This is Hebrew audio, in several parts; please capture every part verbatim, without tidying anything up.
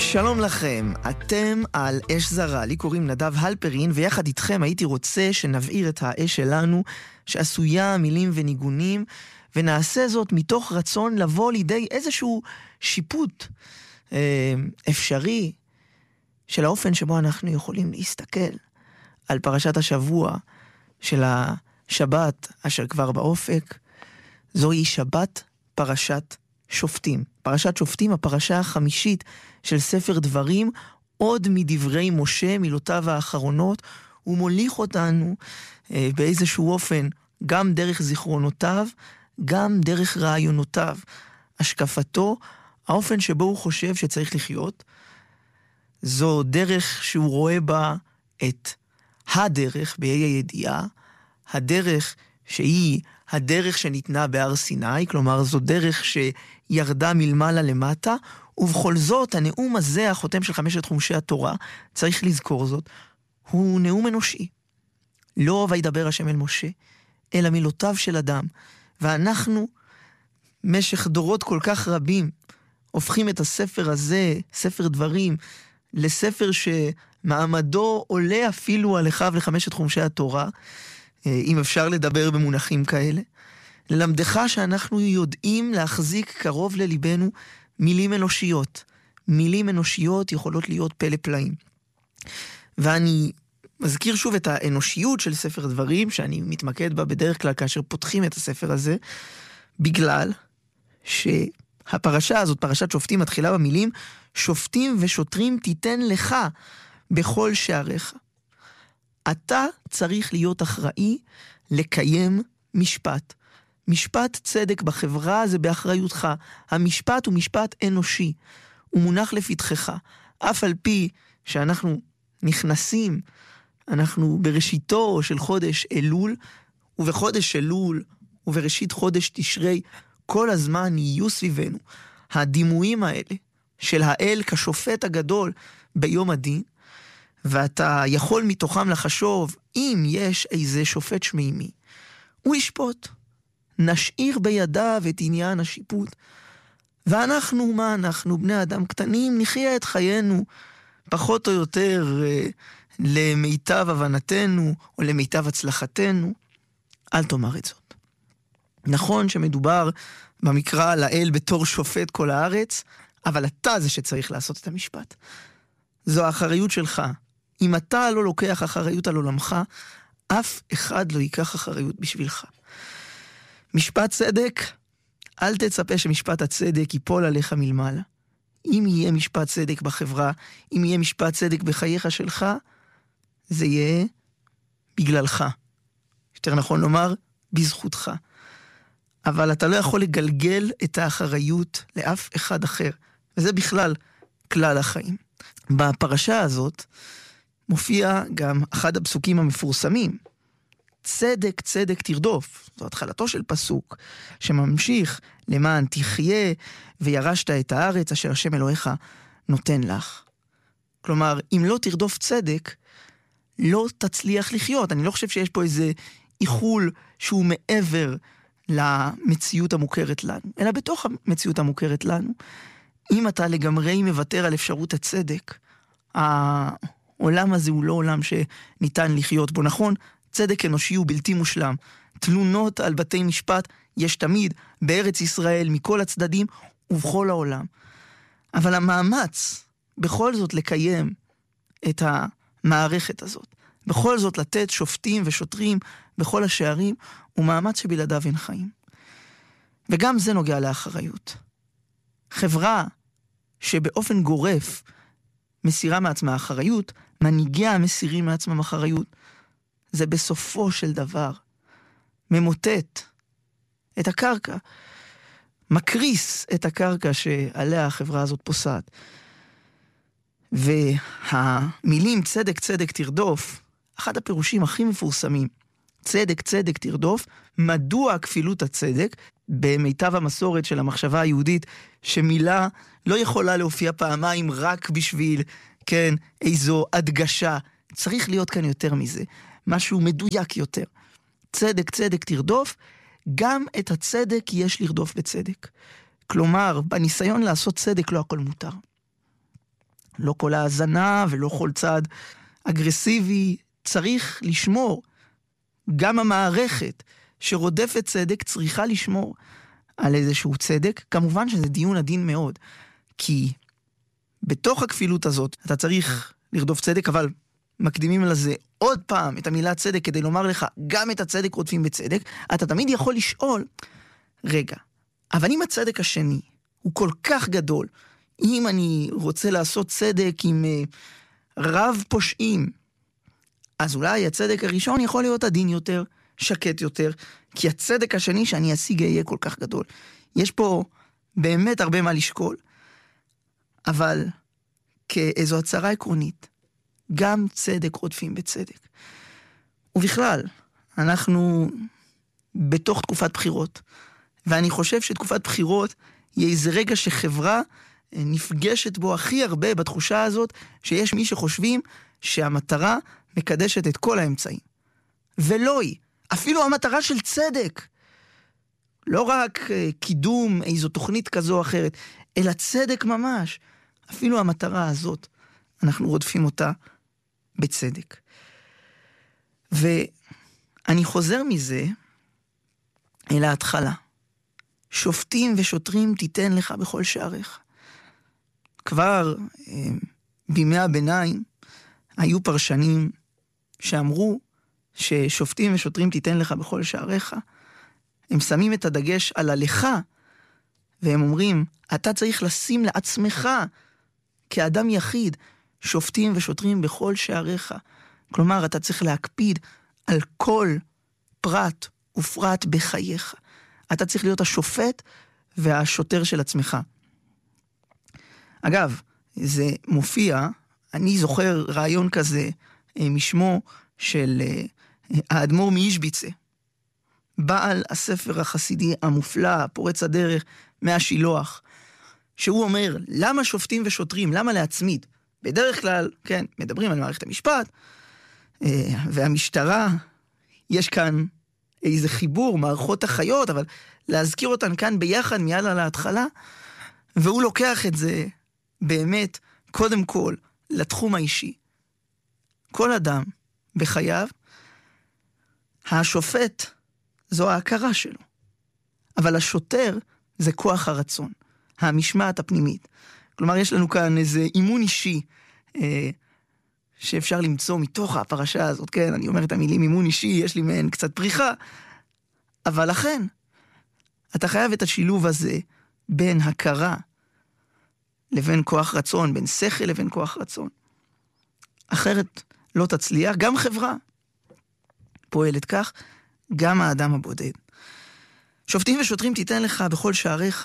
שלום לכם, אתם על אש זרה, לי קוראים נדב הלפרין, ויחד איתכם הייתי רוצה שנבעיר את האש שלנו, שעשויה מילים וניגונים, ונעשה זאת מתוך רצון לבוא לידי איזשהו שיפוט אה, אפשרי של האופן שבו אנחנו יכולים להסתכל על פרשת השבוע של השבת אשר כבר באופק. זוהי שבת פרשת שופטים. פרשת שופטים, הפרשה החמישית של ספר דברים, עוד מדברי משה, מילותיו האחרונות. הוא מוליך אותנו אה, באיזשהו אופן, גם דרך זיכרונותיו, גם דרך רעיונותיו, השקפתו, האופן שבו הוא חושב שצריך לחיות. זו דרך שהוא רואה בה את הדרך באי הידיעה, הדרך שהיא הדרך שניתנה בהר סיני, כלומר זו דרך שירדה מלמעלה למטה, ובכל זאת הנאום הזה, החותם של חמשת חומשי התורה, צריך לזכור זאת, הוא נאום אנושי. לא וידבר השם אל משה, אלא מילותיו של אדם. ואנחנו, משך דורות כל כך רבים, הופכים את הספר הזה, ספר דברים, לספר שמעמדו עולה אפילו על אחיו לחמשת חומשי התורה, אם אפשר לדבר במונחים כאלה. ללמדך שאנחנו יודעים להחזיק קרוב לליבנו מילים אנושיות. מילים אנושיות יכולות להיות פלא פלאים. ואני מזכיר שוב את האנושיות של ספר דברים, שאני מתמקד בה בדרך כלל כאשר פותחים את הספר הזה, בגלל שהפרשה הזאת, פרשת שופטים, מתחילה במילים, שופטים ושוטרים תיתן לך בכל שעריך. אתה צריך להיות אחראי לקיים משפט. משפט צדק בחברה זה באחריותך. המשפט הוא משפט אנושי. הוא מונח לפתחך. אף על פי שאנחנו נכנסים, אנחנו בראשיתו של חודש אלול, ובחודש אלול ובראשית חודש תשרי, כל הזמן יהיו סביבנו הדימויים האלה של האל כשופט הגדול ביום הדין, ואתה יכול מתוכם לחשוב, אם יש איזה שופט שמימי, הוא ישפוט. נשאיר בידיו את עניין השיפוט. ואנחנו, מה אנחנו, בני אדם קטנים, נחיה את חיינו, פחות או יותר אה, למיטב הבנתנו, או למיטב הצלחתנו. אל תאמר את זאת. נכון שמדובר במקרא לאל בתור שופט כל הארץ, אבל אתה זה שצריך לעשות את המשפט. זו האחריות שלך. אם אתה לא לוקח אחריות על עולמך, אף אחד לא ייקח אחריות בשבילך. משפט צדק, אל תצפה שמשפט הצדק ייפול עליך מלמעלה. אם יהיה משפט צדק בחברה, אם יהיה משפט צדק בחייך שלך, זה יהיה בגללך. יותר נכון לומר, בזכותך. אבל אתה לא יכול לגלגל את האחריות לאף אחד אחר. וזה בכלל כלל החיים. בפרשה הזאת מופיע גם אחד הפסוקים המפורסמים. צדק צדק תרדוף. זו התחלתו של פסוק שממשיך למען תחיה וירשת את הארץ אשר השם אלוהיך נותן לך. כלומר, אם לא תרדוף צדק, לא תצליח לחיות. אני לא חושב שיש פה איזה איחול שהוא מעבר למציאות המוכרת לנו, אלא בתוך המציאות המוכרת לנו. אם אתה לגמרי מוותר על אפשרות הצדק, העולם הזה הוא לא עולם שניתן לחיות בו. נכון, צדק אנושי הוא בלתי מושלם. תלונות על בתי משפט יש תמיד בארץ ישראל מכל הצדדים ובכל העולם. אבל המאמץ בכל זאת לקיים את המערכת הזאת, בכל זאת לתת שופטים ושוטרים בכל השערים, הוא מאמץ שבלעדיו אין חיים. וגם זה נוגע לאחריות. חברה שבאופן גורף מסירה מעצמה אחריות, מנהיגיה מסירים מעצמם אחריות, זה בסופו של דבר ממוטט את הקרקע, מקריס את הקרקע שעליה החברה הזאת פוסעת. והמילים צדק צדק תרדוף, אחד הפירושים הכי מפורסמים, צדק צדק תרדוף, מדוע כפילות הצדק? במיטב המסורת של המחשבה היהודית, שמילה לא יכולה להופיע פעמיים רק בשביל, כן, איזו הדגשה. צריך להיות כאן יותר מזה, משהו מדויק יותר. צדק צדק תרדוף, גם את הצדק יש לרדוף בצדק. כלומר, בניסיון לעשות צדק לא הכל מותר. לא כל האזנה ולא כל צעד אגרסיבי. צריך לשמור. גם המערכת שרודפת צדק צריכה לשמור על איזשהו צדק. כמובן שזה דיון עדין מאוד, כי בתוך הכפילות הזאת אתה צריך לרדוף צדק, אבל מקדימים לזה עוד פעם את המילה צדק כדי לומר לך, גם את הצדק רודפים בצדק. אתה תמיד יכול לשאול, רגע, אבל אם הצדק השני הוא כל כך גדול, אם אני רוצה לעשות צדק עם uh, רב פושעים, אז אולי הצדק הראשון יכול להיות עדין יותר, שקט יותר, כי הצדק השני שאני אשיג יהיה כל כך גדול. יש פה באמת הרבה מה לשקול, אבל כאיזו הצהרה עקרונית, גם צדק רודפים בצדק. ובכלל, אנחנו בתוך תקופת בחירות, ואני חושב שתקופת בחירות היא איזה רגע שחברה נפגשת בו הכי הרבה בתחושה הזאת, שיש מי שחושבים שהמטרה מקדשת את כל האמצעים. ולא היא. אפילו המטרה של צדק. לא רק קידום איזו תוכנית כזו או אחרת, אלא צדק ממש. אפילו המטרה הזאת, אנחנו רודפים אותה בצדק. ואני חוזר מזה אל ההתחלה. שופטים ושוטרים תיתן לך בכל שעריך. כבר אה, בימי הביניים היו פרשנים שאמרו ששופטים ושוטרים תיתן לך בכל שעריך. הם שמים את הדגש על הלך, והם אומרים, אתה צריך לשים לעצמך כאדם יחיד שופטים ושוטרים בכל שעריך. כלומר, אתה צריך להקפיד על כל פרט ופרט בחייך. אתה צריך להיות השופט והשוטר של עצמך. אגב, זה מופיע, אני זוכר רעיון כזה משמו של האדמו"ר מאישביצה, בעל הספר החסידי המופלא, פורץ הדרך מהשילוח, שהוא אומר, למה שופטים ושוטרים? למה להצמיד? בדרך כלל, כן, מדברים על מערכת המשפט, והמשטרה, יש כאן איזה חיבור, מערכות החיות, אבל להזכיר אותן כאן ביחד מיד על ההתחלה, והוא לוקח את זה באמת, קודם כל, לתחום האישי. כל אדם בחייו, השופט זו ההכרה שלו, אבל השוטר זה כוח הרצון, המשמעת הפנימית. כלומר, יש לנו כאן איזה אימון אישי, אה, שאפשר למצוא מתוך הפרשה הזאת, כן, אני אומר את המילים אימון אישי, יש לי מהן קצת פריחה, אבל לכן, אתה חייב את השילוב הזה בין הכרה לבין כוח רצון, בין שכל לבין כוח רצון. אחרת לא תצליח, גם חברה פועלת כך, גם האדם הבודד. שופטים ושוטרים תיתן לך בכל שעריך,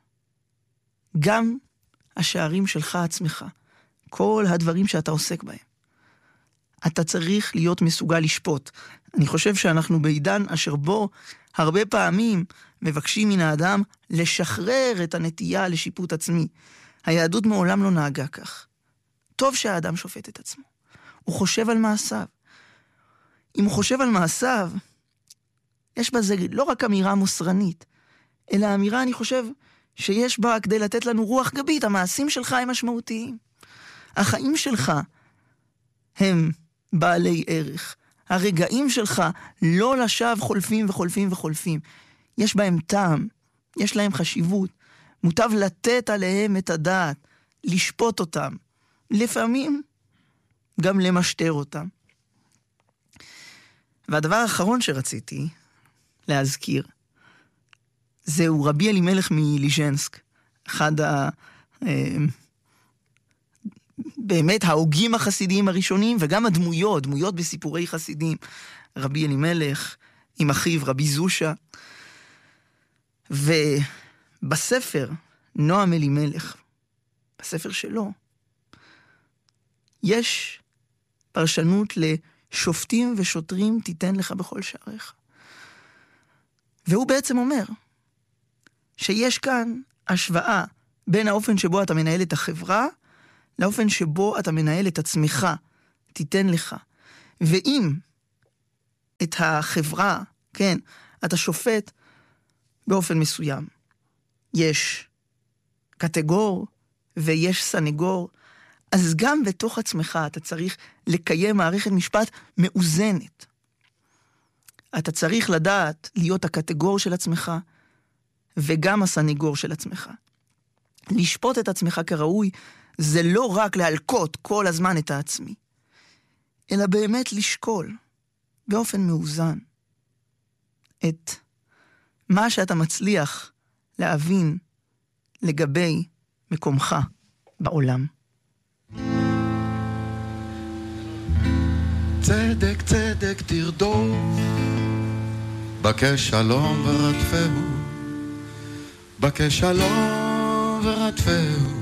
גם השערים שלך עצמך, כל הדברים שאתה עוסק בהם. אתה צריך להיות מסוגל לשפוט. אני חושב שאנחנו בעידן אשר בו הרבה פעמים מבקשים מן האדם לשחרר את הנטייה לשיפוט עצמי. היהדות מעולם לא נהגה כך. טוב שהאדם שופט את עצמו. הוא חושב על מעשיו. אם הוא חושב על מעשיו, יש בזה לא רק אמירה מוסרנית, אלא אמירה, אני חושב, שיש בה כדי לתת לנו רוח גבית. המעשים שלך הם משמעותיים. החיים שלך הם בעלי ערך. הרגעים שלך לא לשווא חולפים וחולפים וחולפים. יש בהם טעם, יש להם חשיבות. מוטב לתת עליהם את הדעת, לשפוט אותם. לפעמים גם למשטר אותם. והדבר האחרון שרציתי להזכיר, זהו רבי אלימלך מליז'נסק, אחד ה... באמת ההוגים החסידיים הראשונים, וגם הדמויות, דמויות בסיפורי חסידים, רבי אלימלך עם אחיו רבי זושה. ובספר נועם אלימלך, בספר שלו, יש פרשנות לשופטים ושוטרים תיתן לך בכל שעריך. והוא בעצם אומר שיש כאן השוואה בין האופן שבו אתה מנהל את החברה, לאופן שבו אתה מנהל את עצמך, תיתן לך. ואם את החברה, כן, אתה שופט באופן מסוים, יש קטגור ויש סנגור, אז גם בתוך עצמך אתה צריך לקיים מערכת משפט מאוזנת. אתה צריך לדעת להיות הקטגור של עצמך, וגם הסניגור של עצמך. לשפוט את עצמך כראוי, זה לא רק להלקות כל הזמן את העצמי, אלא באמת לשקול, באופן מאוזן, את מה שאתה מצליח להבין לגבי מקומך בעולם. צדק צדק תרדוף, בקש שלום ורדפהו, בקש שלום ורדפהו,